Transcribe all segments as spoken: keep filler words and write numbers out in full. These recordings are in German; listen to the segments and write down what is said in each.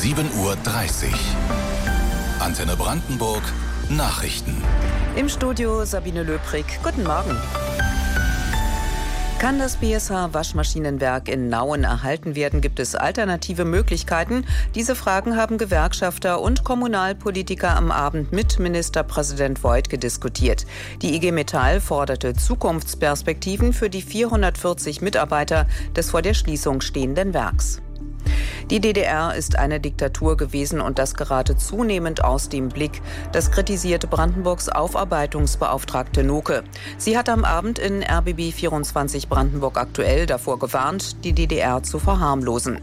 sieben Uhr dreißig. Antenne Brandenburg, Nachrichten. Im Studio Sabine Löbrig. Guten Morgen. Kann das B S H-Waschmaschinenwerk in Nauen erhalten werden, gibt es alternative Möglichkeiten. Diese Fragen haben Gewerkschafter und Kommunalpolitiker am Abend mit Ministerpräsident Woidke diskutiert. Die I G Metall forderte Zukunftsperspektiven für die vierhundertvierzig Mitarbeiter des vor der Schließung stehenden Werks. Die D D R ist eine Diktatur gewesen und das gerate zunehmend aus dem Blick. Das kritisierte Brandenburgs Aufarbeitungsbeauftragte Noke. Sie hat am Abend in R B B vierundzwanzig Brandenburg aktuell davor gewarnt, die D D R zu verharmlosen.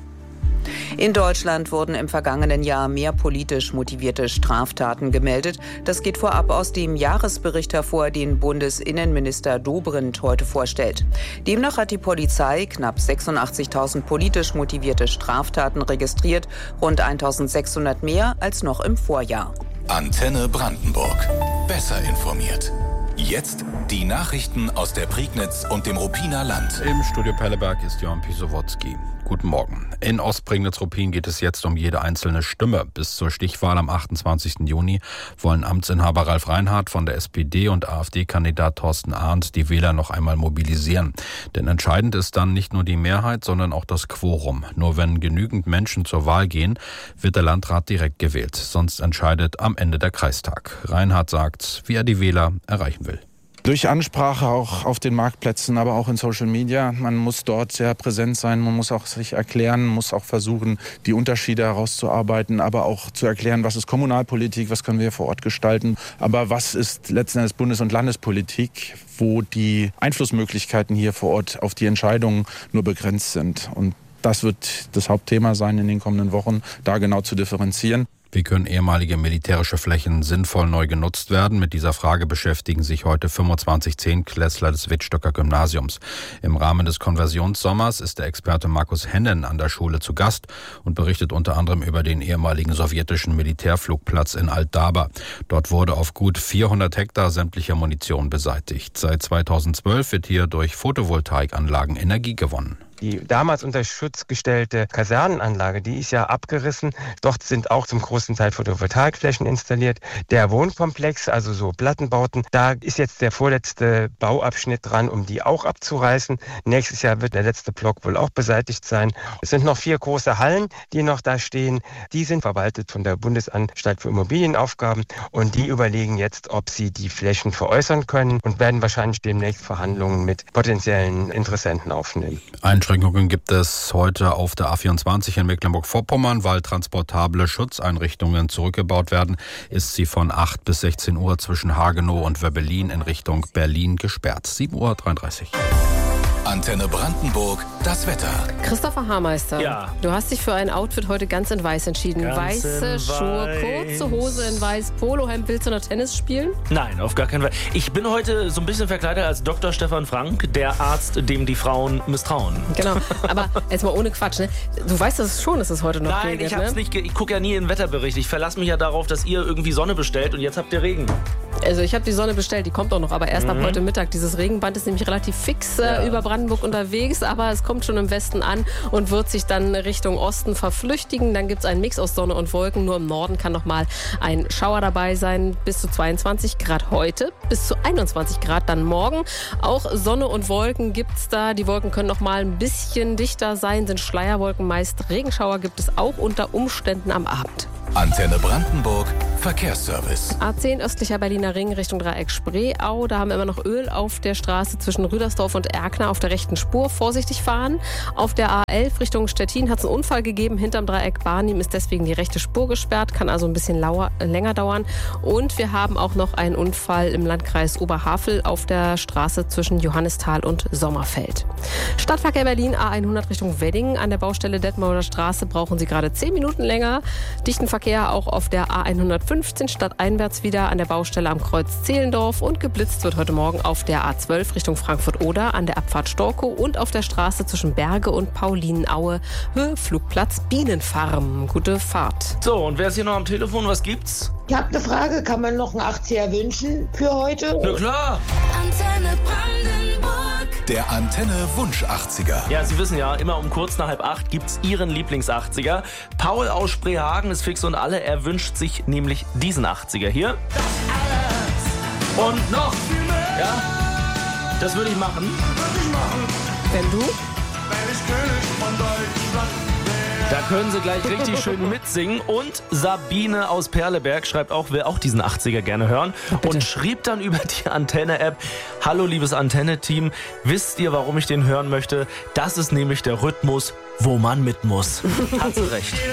In Deutschland wurden im vergangenen Jahr mehr politisch motivierte Straftaten gemeldet. Das geht vorab aus dem Jahresbericht hervor, den Bundesinnenminister Dobrindt heute vorstellt. Demnach hat die Polizei knapp sechsundachtzigtausend politisch motivierte Straftaten registriert, rund eintausendsechshundert mehr als noch im Vorjahr. Antenne Brandenburg. Besser informiert. Jetzt die Nachrichten aus der Prignitz und dem Ruppiner Land. Im Studio Pelleberg ist Johann Pisowotzki. Guten Morgen. In Ostprignitz-Ruppin geht es jetzt um jede einzelne Stimme. Bis zur Stichwahl am achtundzwanzigsten Juni wollen Amtsinhaber Ralf Reinhardt von der S P D und AfD-Kandidat Thorsten Arndt die Wähler noch einmal mobilisieren. Denn entscheidend ist dann nicht nur die Mehrheit, sondern auch das Quorum. Nur wenn genügend Menschen zur Wahl gehen, wird der Landrat direkt gewählt. Sonst entscheidet am Ende der Kreistag. Reinhardt sagt, wie er die Wähler erreichen will. Durch Ansprache auch auf den Marktplätzen, aber auch in Social Media. Man muss dort sehr präsent sein, man muss auch sich erklären, muss auch versuchen, die Unterschiede herauszuarbeiten, aber auch zu erklären, was ist Kommunalpolitik, was können wir vor Ort gestalten, aber was ist letzten Endes Bundes- und Landespolitik, wo die Einflussmöglichkeiten hier vor Ort auf die Entscheidungen nur begrenzt sind. Und das wird das Hauptthema sein in den kommenden Wochen, da genau zu differenzieren. Wie können ehemalige militärische Flächen sinnvoll neu genutzt werden? Mit dieser Frage beschäftigen sich heute fünfundzwanzig Zehntklässler des Wittstocker Gymnasiums. Im Rahmen des Konversionssommers ist der Experte Markus Hennen an der Schule zu Gast und berichtet unter anderem über den ehemaligen sowjetischen Militärflugplatz in Altdaba. Dort wurde auf gut vierhundert Hektar sämtlicher Munition beseitigt. Seit zweitausendzwölf wird hier durch Photovoltaikanlagen Energie gewonnen. Die damals unter Schutz gestellte Kasernenanlage, die ist ja abgerissen. Dort sind auch zum großen Teil Photovoltaikflächen installiert. Der Wohnkomplex, also so Plattenbauten, da ist jetzt der vorletzte Bauabschnitt dran, um die auch abzureißen. Nächstes Jahr wird der letzte Block wohl auch beseitigt sein. Es sind noch vier große Hallen, die noch da stehen. Die sind verwaltet von der Bundesanstalt für Immobilienaufgaben und die überlegen jetzt, ob sie die Flächen veräußern können und werden wahrscheinlich demnächst Verhandlungen mit potenziellen Interessenten aufnehmen. Einschränkungen gibt es heute auf der A vierundzwanzig in Mecklenburg-Vorpommern, weil transportable Schutzeinrichtungen zurückgebaut werden, ist sie von acht bis sechzehn Uhr zwischen Hagenow und Wöbbelin in Richtung Berlin gesperrt. sieben Uhr dreiunddreißig. Antenne Brandenburg, das Wetter. Christopher Haarmeister, ja. Du hast dich für ein Outfit heute ganz in weiß entschieden. Ganz Weiße in Schuhe, weiß. kurze Hose in weiß, Polohemd. Willst du noch Tennis spielen? Nein, auf gar keinen Fall. Ich bin heute so ein bisschen verkleidet als Doktor Stefan Frank, der Arzt, dem die Frauen misstrauen. Genau, aber jetzt mal ohne Quatsch, ne? Du weißt das schon, dass es heute noch Nein, regnet, ich hab's ne? nicht. Ge- ich gucke ja nie in den Wetterbericht. Ich verlasse mich ja darauf, dass ihr irgendwie Sonne bestellt und jetzt habt ihr Regen. Also ich habe die Sonne bestellt, die kommt auch noch, aber erst Mhm. ab heute Mittag. Dieses Regenband ist nämlich relativ fix äh, Ja. über Brandenburg unterwegs, aber es kommt schon im Westen an und wird sich dann Richtung Osten verflüchtigen. Dann gibt es einen Mix aus Sonne und Wolken. Nur im Norden kann noch mal ein Schauer dabei sein. Bis zu zweiundzwanzig Grad heute, bis zu einundzwanzig Grad dann morgen. Auch Sonne und Wolken gibt's da. Die Wolken können noch mal ein bisschen dichter sein, sind Schleierwolken meist. Regenschauer gibt es auch unter Umständen am Abend. Antenne Brandenburg, Verkehrsservice. A zehn östlicher Berliner Ring Richtung Dreieck Spreeau. Da haben wir immer noch Öl auf der Straße zwischen Rüdersdorf und Erkner auf der rechten Spur. Vorsichtig fahren. Auf der A elf Richtung Stettin hat es einen Unfall gegeben. Hinterm Dreieck Barnim ist deswegen die rechte Spur gesperrt. Kann also ein bisschen lauer, äh, länger dauern. Und wir haben auch noch einen Unfall im Landkreis Oberhavel auf der Straße zwischen Johannisthal und Sommerfeld. Stadtverkehr Berlin A hundert Richtung Wedding. An der Baustelle Detmolder Straße brauchen Sie gerade zehn Minuten länger. Dichten Verkehr auch auf der A hundertfünfzehn stadteinwärts wieder an der Baustelle am Kreuz Zehlendorf und geblitzt wird heute Morgen auf der A zwölf Richtung Frankfurt-Oder an der Abfahrt Storkow und auf der Straße zwischen Berge und Paulinenaue Höhe Flugplatz Bienenfarm. Gute Fahrt. So, und wer ist hier noch am Telefon? Was gibt's? Ich habe eine Frage, kann man noch einen achtziger wünschen für heute? Na klar. Antenne Brandenburg. Der Antenne Wunsch achtziger. Ja, Sie wissen ja, immer um kurz nach halb acht gibt's Ihren Lieblings-achtziger. Paul aus Spreehagen ist fix und alle. Er wünscht sich nämlich diesen achtziger hier. Das alles und noch viel mehr. Ja, das würde ich machen. Würde ich machen. Wenn du? Wenn ich König von Deutschland wäre. Da können Sie gleich richtig schön mitsingen. Und Sabine aus Perleberg schreibt auch, will auch diesen achtziger gerne hören. Oh, und schrieb dann über die Antenne-App: Hallo liebes Antenne-Team, wisst ihr, warum ich den hören möchte? Das ist nämlich der Rhythmus, wo man mit muss. Hat sie recht.